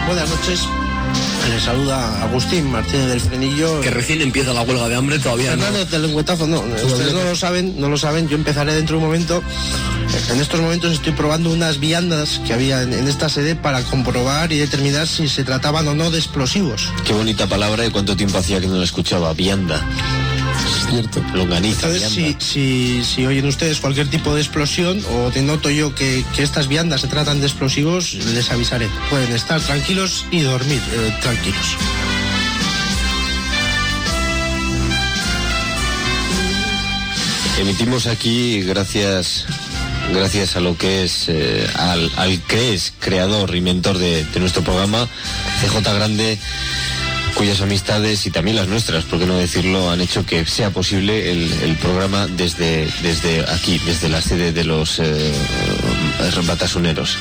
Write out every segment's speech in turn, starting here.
Buenas noches. Les saluda Agustín Martínez del Frenillo. Que recién empieza la huelga de hambre, todavía Fernández del Lengüetazo, no. Ustedes no lo saben. Yo empezaré dentro de un momento. En estos momentos estoy probando unas viandas que había en esta sede para comprobar y determinar si se trataban o no de explosivos. Qué bonita palabra y cuánto tiempo hacía que no la escuchaba. Vianda. Es cierto. Longaniza. Entonces, si oyen ustedes cualquier tipo de explosión o denoto yo que estas viandas se tratan de explosivos, les avisaré. Pueden estar tranquilos y dormir tranquilos. Emitimos aquí gracias a lo que es al que es creador y mentor de nuestro programa, CJ Grande, cuyas amistades y también las nuestras, por qué no decirlo, han hecho que sea posible el programa desde aquí, desde la sede de los batasuneros.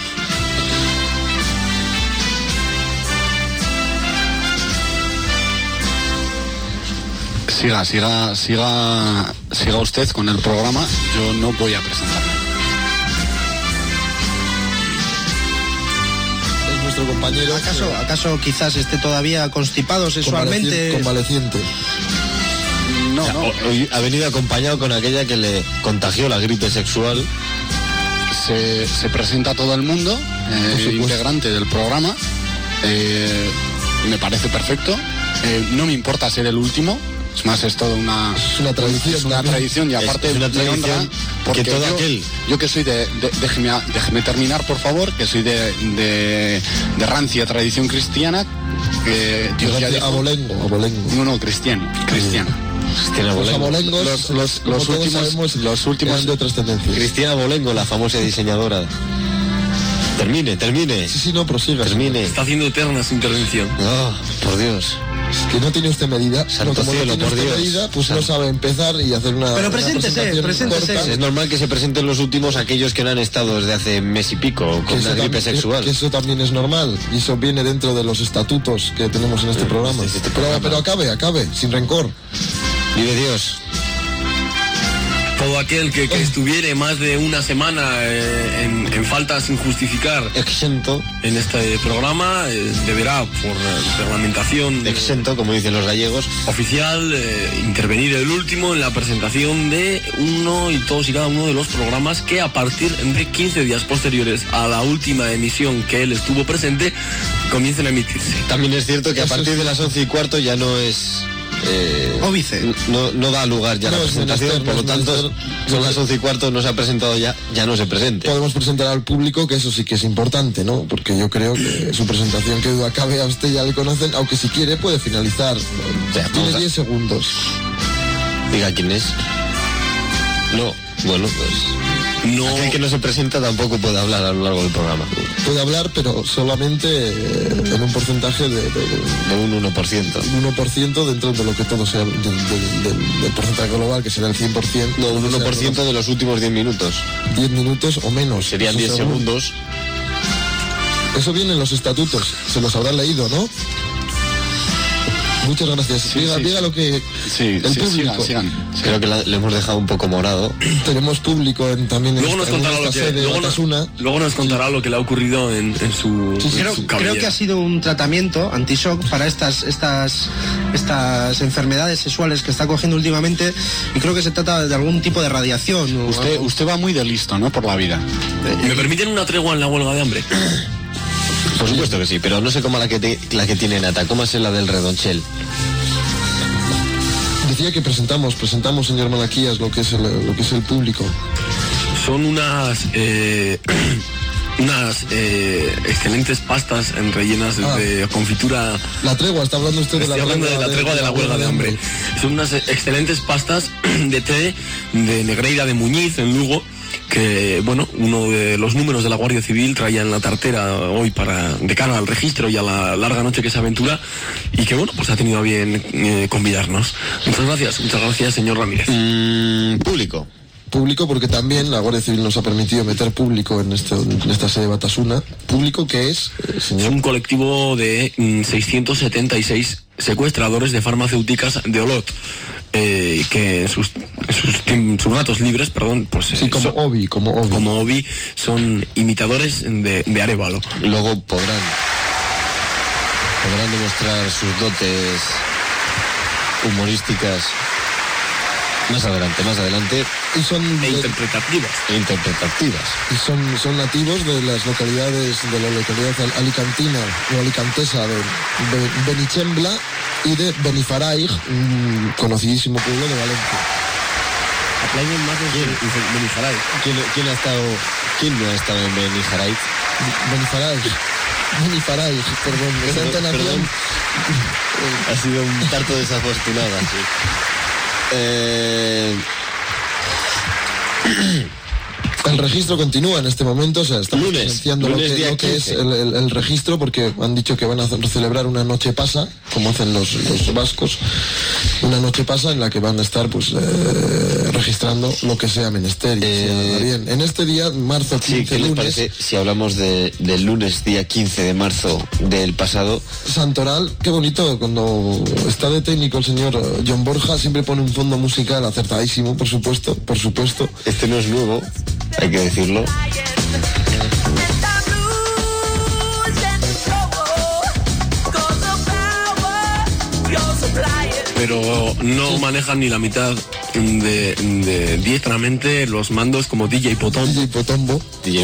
Siga usted con el programa. Yo no voy a presentarme. Es nuestro compañero. ¿Acaso quizás esté todavía constipado sexualmente? Convaleciente. No. Hoy ha venido acompañado con aquella que le contagió la gripe sexual. Se presenta a todo el mundo, integrante del programa. Me parece perfecto. No me importa ser el último. Es más, es toda una tradición. Es una tradición y aparte es una tradición porque que todo aquel. Yo que soy déjeme terminar, por favor, que soy de rancia tradición cristiana. Dios ya dijo, abolengo. No, cristiano. Los abolengos, los últimos de otras tendencias. Cristina Abolengo, la famosa diseñadora. Termine. Sí, no, prosiga. Termine. Está haciendo eterna su intervención. Oh, por Dios. Es que no tiene usted medida. Santo como cielo, no tiene por usted Dios. medida, pues no sabe empezar y hacer una. Pero preséntese. Es normal que se presenten los últimos aquellos que no han estado desde hace mes y pico con la gripe sexual. Que eso también es normal y eso viene dentro de los estatutos que tenemos en este programa. Pero acabe, sin rencor. Vive Dios. Todo aquel que estuviere más de una semana en falta sin justificar exento en este programa deberá, por reglamentación exento, como dicen los gallegos, oficial, intervenir el último en la presentación de uno y todos y cada uno de los programas que a partir de 15 días posteriores a la última emisión que él estuvo presente comiencen a emitirse. También es cierto que a partir de las 11:15 ya no es óbice. No da lugar ya la presentación, por lo tanto, son las 11:15, no se ha presentado ya no se presente. Podemos presentar al público, que eso sí que es importante, ¿no? Porque yo creo que su presentación, que duda cabe, a usted ya le conocen, aunque si quiere puede finalizar. Tiene 10 segundos. Diga quién es. No, bueno, pues... No. Aquel que no se presenta tampoco puede hablar a lo largo del programa. Puede hablar, pero solamente en un porcentaje de un 1%. Un 1% dentro de lo que todo sea del porcentaje global, que será el 100%. No, un 1% de los últimos 10 minutos. 10 minutos o menos. Serían 10 segundos. Eso viene en los estatutos. Se los habrán leído, ¿no? Muchas gracias. Diga lo que... Sí, el público. Sigan. Creo que le hemos dejado un poco morado. Tenemos público también luego nos contará luego nos contará lo que le ha ocurrido en su... Sí, creo que ha sido un tratamiento anti-shock para estas enfermedades sexuales que está cogiendo últimamente, y creo que se trata de algún tipo de radiación. Usted va muy de listo, ¿no? Por la vida. ¿Me permiten una tregua en la huelga de hambre? Por supuesto que sí, pero no sé cómo la que tiene Nata. ¿Cómo es la del Redonchel? Decía que presentamos, señor Malaquías, lo que es el público. Son unas excelentes pastas rellenas de confitura. La tregua, está hablando usted de la tregua de la huelga de hambre. Son unas excelentes pastas de té de Negreira de Muñiz, en Lugo, que, bueno, uno de los números de la Guardia Civil traía en la tartera hoy de cara al registro y a la larga noche que se aventura, y que, bueno, pues ha tenido a bien convidarnos. Muchas gracias, señor Ramírez. Público, porque también la Guardia Civil nos ha permitido meter público en esta sede de Batasuna. Público que es, señor... Es un colectivo de 676 secuestradores de farmacéuticas de Olot, que en sus ratos libres, pues... Sí, como Como Obi, son imitadores de Arévalo. Luego podrán podrán demostrar sus dotes humorísticas más adelante. Y son interpretativas. Y son nativos de la localidad alicantina o alicantesa de Benichembla y de Benifaraig, un conocidísimo pueblo de Valencia. Aplauden más de Benifaraig. ¿Quién no ha estado en Benifaraig? Benifaraig, perdón. Esa entonación ha sido un tanto desafortunada, sí. El registro continúa en este momento, o sea, estamos anunciando lo que es el registro, porque han dicho que van a celebrar una noche pasa, como hacen los vascos, una noche pasa en la que van a estar pues registrando lo que sea menester. Bien, en este día, marzo 15, ¿qué les lunes, parece si hablamos del lunes, día 15 de marzo del pasado? Santoral, qué bonito, cuando está de técnico el señor John Borja, siempre pone un fondo musical acertadísimo, por supuesto. Este no es nuevo, hay que decirlo. Pero no manejan ni la mitad de diestramente los mandos como DJ Potombo.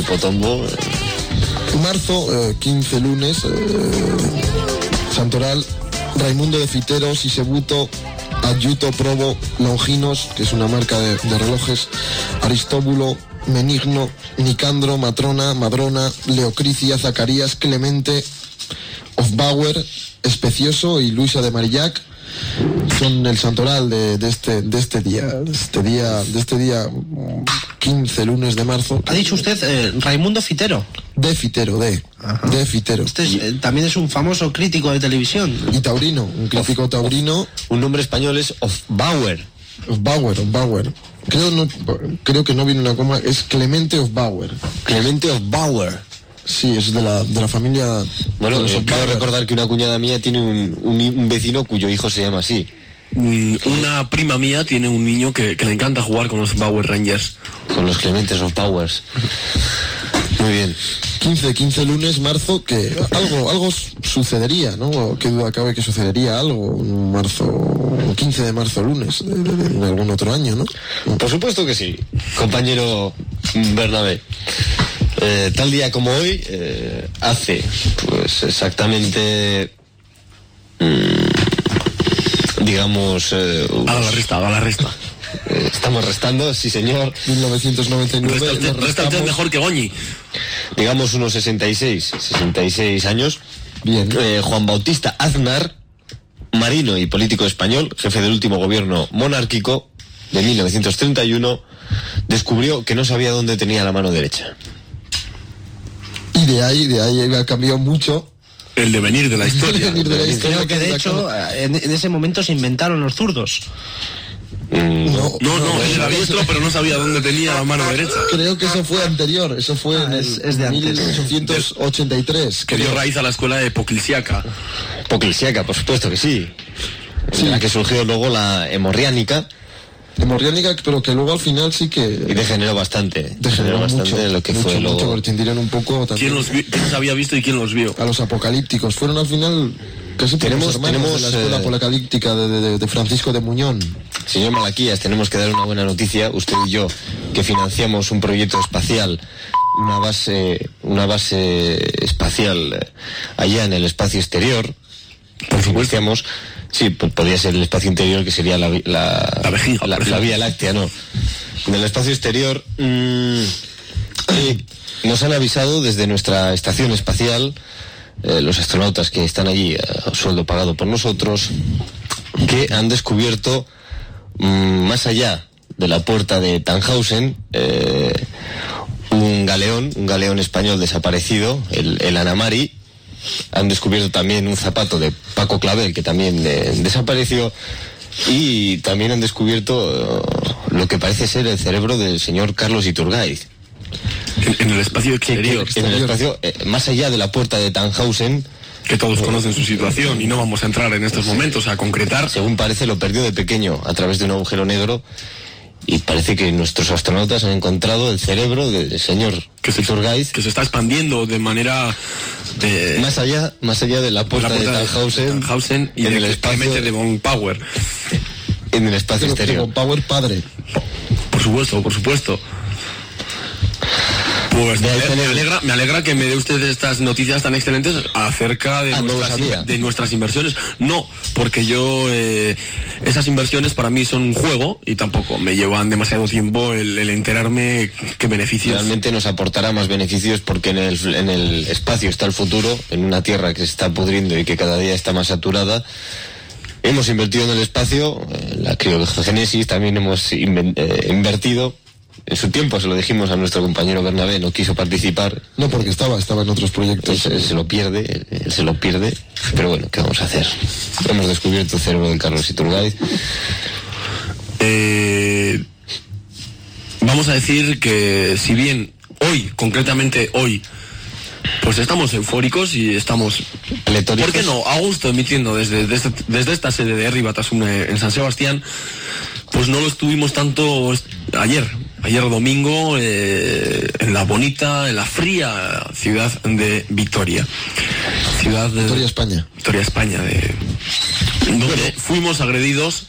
Marzo, 15 lunes, Santoral, Raimundo de Fiteros, Sisebuto, Adjuto, Probo, Longinos, que es una marca de relojes, Aristóbulo, Menigno, Nicandro, Matrona, Madrona, Leocricia, Zacarías, Clemente, Ofbauer, Especioso y Luisa de Marillac son el santoral de este día 15 lunes de marzo. ¿Ha dicho usted Raimundo Fitero? De Fitero. Este también es un famoso crítico de televisión. Y taurino, un crítico taurino. Un nombre español es Ofbauer. Creo que no viene una coma, es Clemente Ofbauer. Sí, es de la familia. Bueno, quiero recordar que una cuñada mía tiene un vecino cuyo hijo se llama así. Una prima mía tiene un niño que le encanta jugar con los Power Rangers. Con los Clementes of Powers. Muy bien. 15 lunes, marzo, que algo sucedería, ¿no? Qué duda cabe que sucedería algo en marzo, 15 de marzo, lunes, en algún otro año, ¿no? Por supuesto que sí, compañero Bernabé. Tal día como hoy, hace pues exactamente, digamos... haga la resta. Estamos restando, sí señor. 1999. Resta usted mejor que Goñi. Digamos unos 66 años. Bien. Juan Bautista Aznar, marino y político español, jefe del último gobierno monárquico de 1931, descubrió que no sabía dónde tenía la mano derecha. Y de ahí ha cambiado mucho el devenir de la historia. Creo que de hecho en ese momento se inventaron los zurdos. No, era diestro, pero no sabía dónde tenía la mano derecha. Creo que eso fue anterior, eso fue es de 1883. Que dio raíz a la escuela de Poclisiaca. Poclisiaca, por supuesto que sí. Sí. La que surgió luego la hemorriánica. Pero que luego al final sí que... Y degeneró bastante. Mucho, lo que fue luego... porque tendieron un poco... ¿Quién los había visto y quién los vio? A los apocalípticos. Fueron al final... Casi tenemos de la escuela apocalíptica de Francisco de Muñón. Señor Malaquías, tenemos que dar una buena noticia, usted y yo, que financiamos un proyecto espacial, una base espacial allá en el espacio exterior. Por supuesto. Sí, podría ser el espacio interior, que sería la vejiga, la Vía Láctea, ¿no? En el espacio exterior nos han avisado desde nuestra estación espacial, los astronautas que están allí a sueldo pagado por nosotros, que han descubierto más allá de la puerta de Tannhausen un galeón español desaparecido, el Anamari. Han descubierto también un zapato de Paco Clavel que también desapareció, y también han descubierto lo que parece ser el cerebro del señor Carlos Iturgaiz. En el espacio exterior. En el espacio, más allá de la puerta de Tannhausen. Que todos conocen su situación y no vamos a entrar en estos momentos a concretar. Según parece, lo perdió de pequeño a través de un agujero negro y parece que nuestros astronautas han encontrado el cerebro del señor Iturgaiz, que se está expandiendo de manera más allá de la puerta de Tannhausen y del espacio de Von Power, en el espacio exterior. Von Power padre. Por supuesto. Pues me alegra que me dé usted estas noticias tan excelentes acerca de nuestras inversiones. No, porque yo esas inversiones para mí son un juego y tampoco me llevan demasiado tiempo el enterarme qué beneficios. Realmente nos aportará más beneficios porque en el espacio está el futuro, en una tierra que se está pudriendo y que cada día está más saturada. Hemos invertido en el espacio, en la criogénesis también hemos invertido. En su tiempo se lo dijimos a nuestro compañero Bernabé, no quiso participar. No, porque estaba en otros proyectos. Él se lo pierde, pero bueno, ¿qué vamos a hacer? Hemos descubierto el cerebro de Carlos Iturgaiz. Vamos a decir que si bien concretamente hoy, pues estamos eufóricos y estamos, ¿por qué no?, a gusto emitiendo desde esta sede de Herri Batasuna en San Sebastián, pues no lo estuvimos tanto ayer domingo, en la bonita, en la fría ciudad de Vitoria. Vitoria, España. Vitoria, España, donde fuimos agredidos,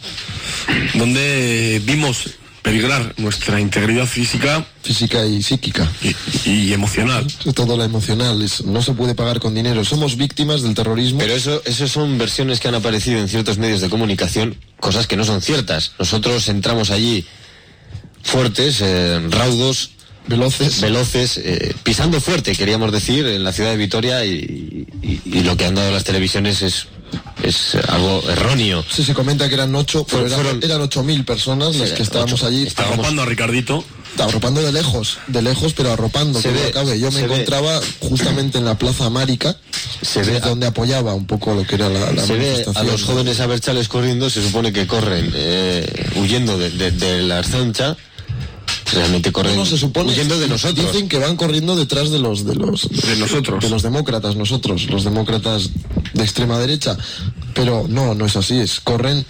donde vimos peligrar nuestra integridad física y psíquica y emocional. Todo lo emocional no se puede pagar con dinero. Somos víctimas del terrorismo. Pero eso son versiones que han aparecido en ciertos medios de comunicación, cosas que no son ciertas. Nosotros entramos allí fuertes, raudos, veloces, pisando fuerte, queríamos decir, en la ciudad de Vitoria, y lo que han dado las televisiones es algo erróneo. Sí, se comenta que eran 8, pero eran 8.000 personas las que estábamos allí. Arropando a Ricardito. Arropando de lejos, pero arropando. Yo me encontraba justamente en la Plaza Márica, donde apoyaba un poco lo que era la manifestación. A los jóvenes abertzales corriendo, se supone que corren huyendo de la Archancha. Realmente corren huyendo de nosotros. Dicen que van corriendo detrás de nosotros, de los demócratas, los demócratas de extrema derecha, pero no es así, corren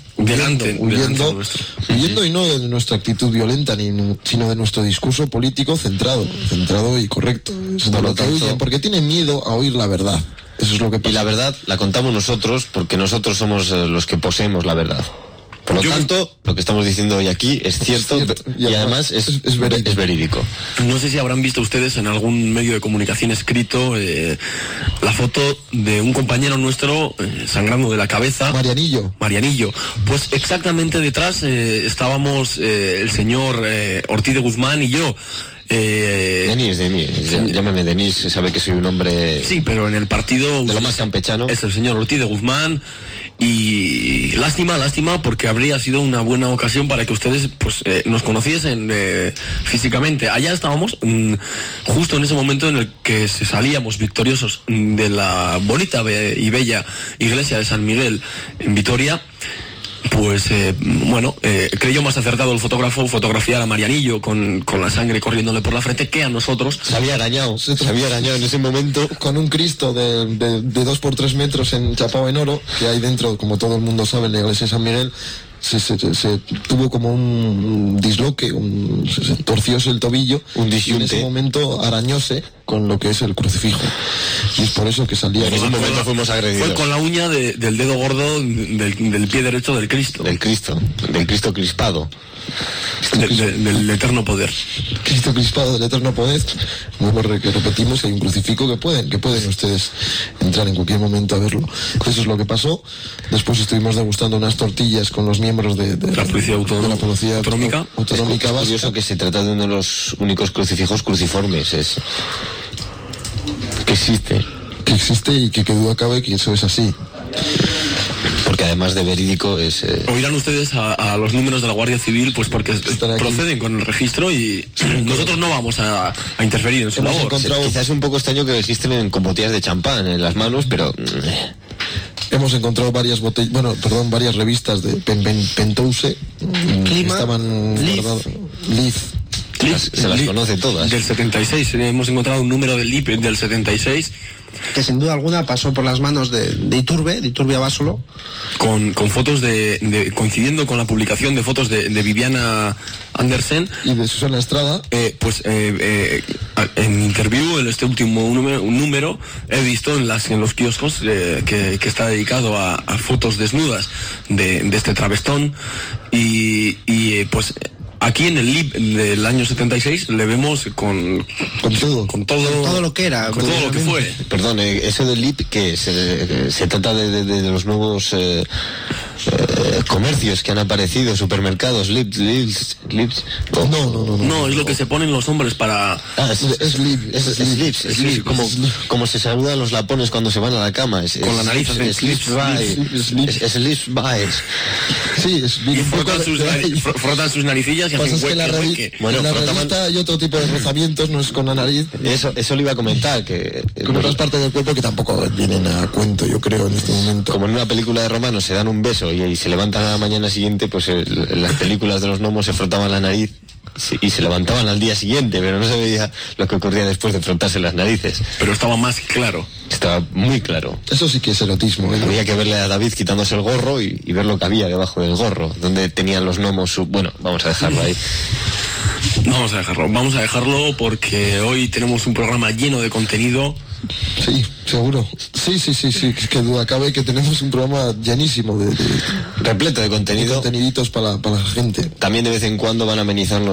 huyendo y no de nuestra actitud violenta, sino de nuestro discurso político centrado y correcto. Por lo que huyen, porque tienen miedo a oír la verdad. Eso es lo que pasa. Y la verdad la contamos nosotros, porque nosotros somos los que poseemos la verdad. Por lo tanto, lo que estamos diciendo hoy aquí es cierto y además es verídico. No sé si habrán visto ustedes en algún medio de comunicación escrito la foto de un compañero nuestro sangrando de la cabeza. Marianillo. Pues exactamente detrás estábamos el señor Ortiz de Guzmán y yo. Denis, llámame Denis, sabe que soy un hombre... Sí, pero en el partido... de lo más campechano. Es el señor Ortiz de Guzmán. Y lástima porque habría sido una buena ocasión para que ustedes nos conociesen físicamente. Allá estábamos justo en ese momento en el que salíamos victoriosos de la bonita y bella iglesia de San Miguel en Vitoria. Pues creyó más acertado el fotógrafo fotografiar a Marianillo con la sangre corriéndole por la frente que a nosotros. Se había arañado en ese momento. Con un Cristo de 2 por 3 metros enchapado en oro, que hay dentro, como todo el mundo sabe, en la iglesia de San Miguel. Se tuvo como un disloque, se torcióse el tobillo, y en ese momento arañóse con lo que es el crucifijo. Y es por eso que salía. En ese momento fuimos agredidos. Fue con la uña del dedo gordo del pie derecho del Cristo. Del Cristo crispado. Del eterno poder. Cristo crispado del eterno poder. Como repetimos, que hay un crucifijo que pueden ustedes entrar en cualquier momento a verlo. Eso es lo que pasó. Después estuvimos degustando unas tortillas con los miembros de la Policía Autonómica. Es curioso que se trata de uno de los únicos crucifijos cruciformes. Que existe y que duda cabe que eso es así. Porque además de verídico es... Oirán ustedes a los números de la Guardia Civil, pues porque proceden con el registro y nosotros no vamos a interferir en su labor. Quizás es un poco extraño que registren con botellas de champán en las manos, pero... Hemos encontrado varias revistas de Pentouse. Clima, estaban Leaf. Se las conoce todas. Del 76, hemos encontrado un número del LIP del 76. Que sin duda alguna pasó por las manos de Iturbe Abasolo. Con fotos coincidiendo con la publicación de fotos de Viviana Andersen. Y de Susana Estrada. En Interview, en este último número, he visto en los kioscos que está dedicado a fotos desnudas de este travestón. Pues aquí en el LIB del año 76 le vemos con todo lo que era, con todo lo que fue. Perdón, eso del LIB, que se trata de los nuevos comercios que han aparecido, supermercados, Lips. No, es lo que se ponen los hombres para... Es Lips, como se saludan los lapones cuando se van a la cama. Con la nariz. Es Lips by. Sí, es y frotan sus naricillas y hacen que en la revista hay otro tipo de rozamientos, no es con la nariz. Eso le iba a comentar, que con otras partes del cuerpo que tampoco vienen a cuento, yo creo, en este momento. Como en una película de romanos se dan un beso y se levantan a la mañana siguiente, pues en las películas de los gnomos se frotaban la nariz y se levantaban al día siguiente, pero no se veía lo que ocurría después de frotarse las narices. Pero estaba más claro. Estaba muy claro. Eso sí que es erotismo, ¿eh? Había que verle a David quitándose el gorro y ver lo que había debajo del gorro, donde tenían los gnomos Bueno, vamos a dejarlo ahí. Vamos a dejarlo porque hoy tenemos un programa lleno de contenido. Sí, seguro. Sí, que duda cabe que tenemos un programa llenísimo repleto de contenido. Conteniditos para la gente. También de vez en cuando van a amenizar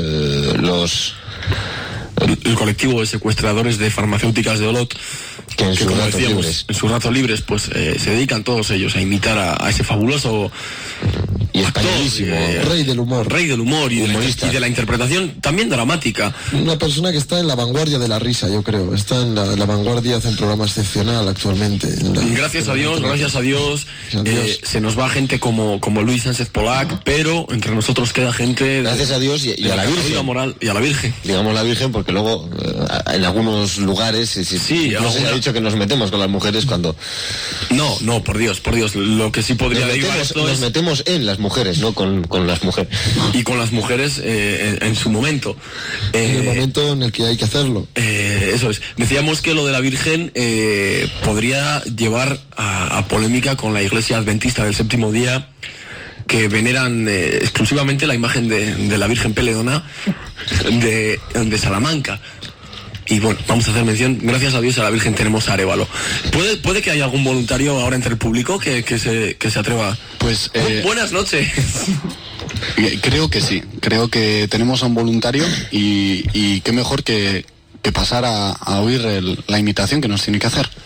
el colectivo de secuestradores de farmacéuticas de Olot, que en sus ratos libres pues se dedican todos ellos a imitar a ese fabuloso y españolísimo rey del humor y de la interpretación también dramática. Una persona que está en la vanguardia de la risa, yo creo. Está en la vanguardia, hace un programa excepcional actualmente. Gracias a Dios. Se nos va gente como Luis Sánchez Polac, pero entre nosotros queda gente gracias a Dios y a la Virgen moral y a la Virgen. Digamos la Virgen, porque luego en algunos lugares no se ha dicho que nos metemos con las mujeres cuando no, por Dios, lo que sí podría derivar esto nos metemos en las mujeres, no con las mujeres. Y con las mujeres en su momento. En el momento en el que hay que hacerlo. Eso es. Decíamos que lo de la Virgen podría llevar a polémica con la Iglesia Adventista del Séptimo Día, que veneran exclusivamente la imagen de la Virgen Peledona de Salamanca. Y bueno, vamos a hacer mención, gracias a Dios a la Virgen tenemos a Arévalo. ¿Puede que haya algún voluntario ahora entre el público que se atreva? Pues buenas noches. Creo que sí, creo que tenemos a un voluntario y qué mejor que pasar a oír la imitación que nos tiene que hacer.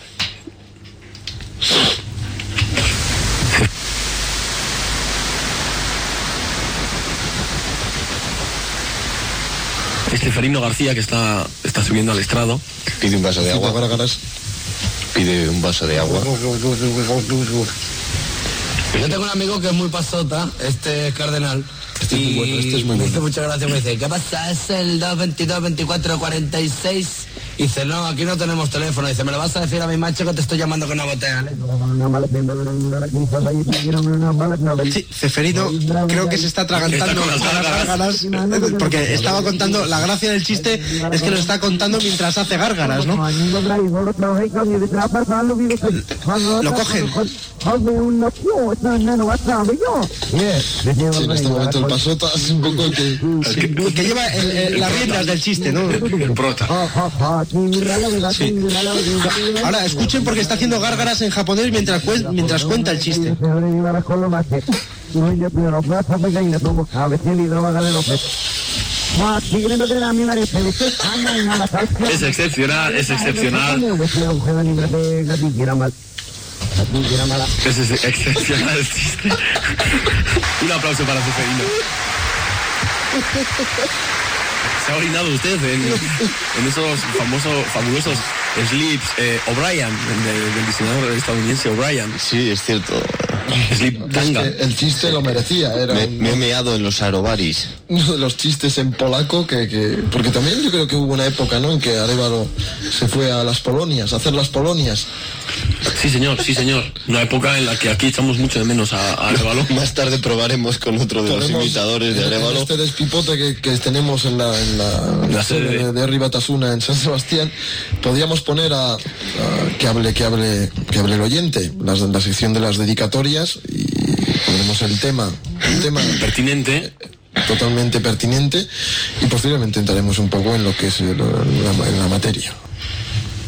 Ceferino García, que está subiendo al estrado. Pide un vaso de agua. Pide un vaso de agua. Yo tengo un amigo que es muy pasota, este es Cardenal. Este es muy bueno, este es muy me bueno. hizo mucha gracia, me dice, ¿qué pasa? Es el 222-24-46. Y dice, no, aquí no tenemos teléfono. Dice, me lo vas a decir a mi macho que te estoy llamando con una botella. Sí, Ceferino creo que se está atragantando con las gárgaras, porque estaba contando, la gracia del chiste es que lo está contando mientras hace gárgaras, ¿no? Lo cogen. Sí, en este momento el pasota es un poco que lleva las riendas del chiste, ¿no? El prota. Sí. Ahora escuchen porque está haciendo gárgaras en japonés mientras cuenta el chiste. Es excepcional. Es excepcional el chiste. Un aplauso para Ceferino. ¿Se ha orinado usted en esos fabulosos Sleeps O'Brien, del diseñador estadounidense O'Brien. Sí, es cierto. Sleep Tanga. Es que el chiste lo merecía, era Me he meado en los aerobaris. uno de los chistes en polaco porque también yo creo que hubo una época, ¿no?, en que Arévalo se fue a las Polonias, a hacer las Polonias. Sí, señor. Una época en la que aquí echamos mucho de menos a Arévalo. Más tarde probaremos con otro de los Podemos, imitadores de en Arévalo. este despipote que tenemos en la sede de Herri Batasuna en San Sebastián, podríamos poner a que hable el oyente, la sección de las dedicatorias, y pondremos el tema Pertinente. totalmente pertinente, y posteriormente entraremos un poco en lo que es en la materia.